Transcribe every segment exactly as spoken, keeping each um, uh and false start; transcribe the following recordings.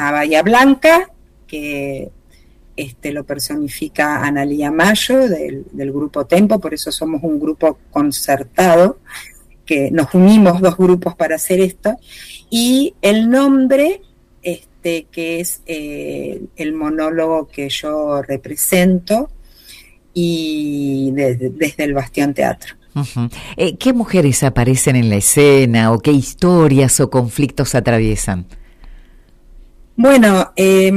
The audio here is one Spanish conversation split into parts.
a Bahía Blanca, que este, lo personifica Analía Mayo del, del grupo Tempo, por eso somos un grupo concertado, que nos unimos dos grupos para hacer esto, y el nombre, este, que es eh, el monólogo que yo represento, y de, de, desde el Bastión Teatro. Uh-huh. Eh, ¿Qué mujeres aparecen en la escena o qué historias o conflictos atraviesan? Bueno, eh,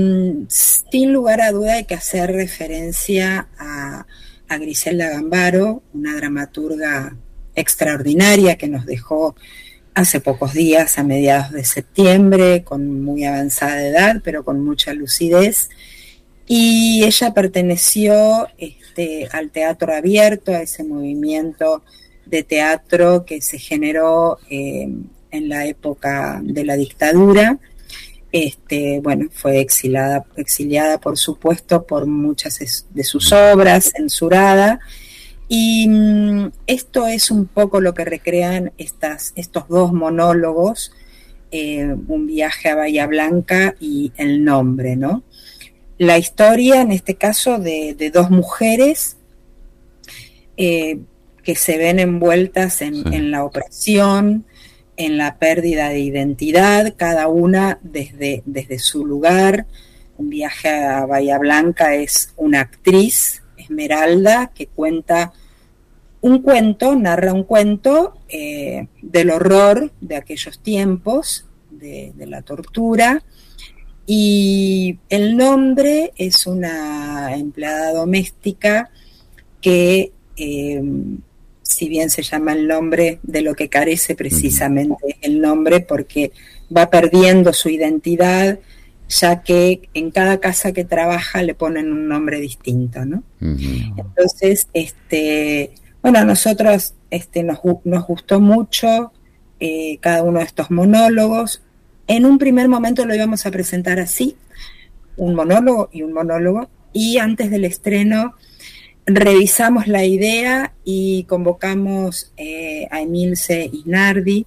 sin lugar a duda hay que hacer referencia a, a Griselda Gambaro, una dramaturga extraordinaria que nos dejó hace pocos días, a mediados de septiembre, con muy avanzada edad, pero con mucha lucidez. Y ella perteneció este, al teatro abierto, a ese movimiento de teatro que se generó eh, en la época de la dictadura. Este, bueno, fue exiliada, exiliada, por supuesto, por muchas de sus obras, censurada. Y mmm, esto es un poco lo que recrean estas, estos dos monólogos, eh, Un viaje a Bahía Blanca y El nombre, ¿no? La historia, en este caso, de, de dos mujeres eh, que se ven envueltas en, sí. en la opresión, en la pérdida de identidad, cada una desde, desde su lugar. Un viaje a Bahía Blanca es una actriz, Esmeralda, que cuenta un cuento, narra un cuento eh, del horror de aquellos tiempos, de, de la tortura. Y El nombre es una empleada doméstica que, eh, si bien se llama el nombre, de lo que carece precisamente uh-huh. el nombre, porque va perdiendo su identidad, ya que en cada casa que trabaja le ponen un nombre distinto, ¿no? Uh-huh. Entonces, este, bueno, a nosotros este, nos, nos gustó mucho eh, cada uno de estos monólogos. En un primer momento lo íbamos a presentar así, un monólogo y un monólogo, y antes del estreno revisamos la idea y convocamos eh, a Emilce Isnardi,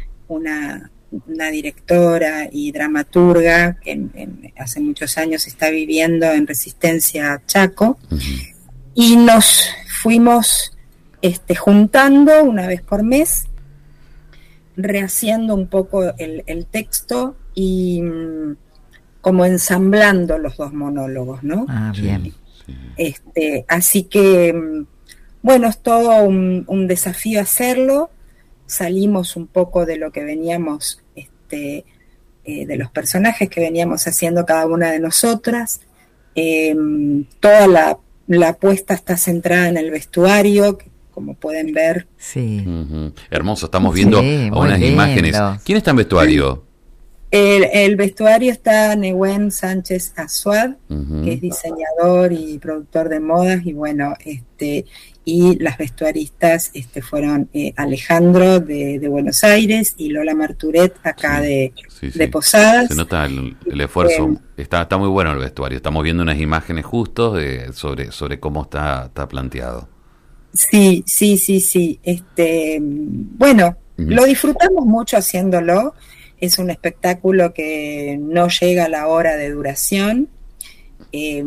una, una directora y dramaturga que en, en, hace muchos años está viviendo en Resistencia Chaco, uh-huh. y nos fuimos este, juntando una vez por mes, rehaciendo un poco el, el texto y mmm, como ensamblando los dos monólogos, ¿no? Ah, bien. Este, así que, bueno, es todo un, un desafío hacerlo. Salimos un poco de lo que veníamos, este, eh, de los personajes que veníamos haciendo cada una de nosotras. Eh, toda la, la apuesta está centrada en el vestuario, que, como pueden ver. Sí. Uh-huh. Hermoso, estamos viendo sí, unas lindo. imágenes. ¿Quién está en vestuario? El, el vestuario está Nehuen Sánchez Azuad, uh-huh. que es diseñador y productor de modas, y bueno, este, y las vestuaristas este, fueron eh, Alejandro de, de Buenos Aires y Lola Marturet acá sí, de, sí, sí. de Posadas. Se nota el, el esfuerzo, eh, está, está muy bueno el vestuario. Estamos viendo unas imágenes justos de, sobre, sobre cómo está, está planteado. Sí, sí, sí, sí. Este, bueno, uh-huh. lo disfrutamos mucho haciéndolo. Es un espectáculo que no llega a la hora de duración. Eh,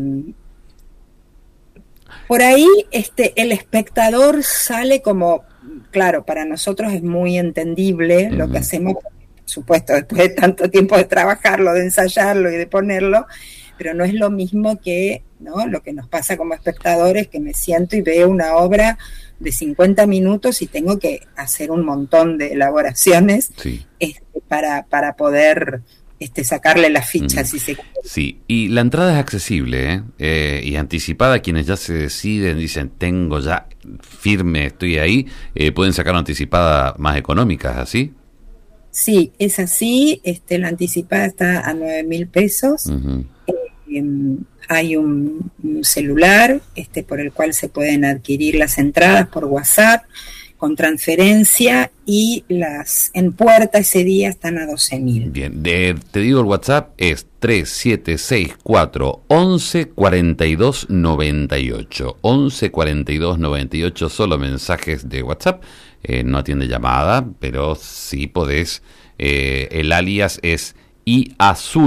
por ahí este, el espectador sale como, claro, para nosotros es muy entendible uh-huh. lo que hacemos, por supuesto, después de tanto tiempo de trabajarlo, de ensayarlo y de ponerlo, pero no es lo mismo que, ¿no? Lo que nos pasa como espectadores, que me siento y veo una obra de cincuenta minutos y tengo que hacer un montón de elaboraciones sí. este, para, para poder este, sacarle la ficha, mm. si se quiere. Sí, y la entrada es accesible, ¿eh? Eh, y anticipada. Quienes ya se deciden, dicen, tengo ya firme, estoy ahí, eh, pueden sacar una anticipada más económica, ¿así? Sí, es así. Este, la anticipada está a nueve mil pesos. Uh-huh. Eh, eh, hay un, un celular este, por el cual se pueden adquirir las entradas por WhatsApp con transferencia, y las en puerta ese día están a doce mil. Bien, de, te digo, el WhatsApp es tres siete seis cuatro once cuarenta y dos noventa y ocho. once cuarenta y dos noventa y ocho, solo mensajes de WhatsApp. Eh, no atiende llamada, pero sí podés. Eh, el alias es iazul.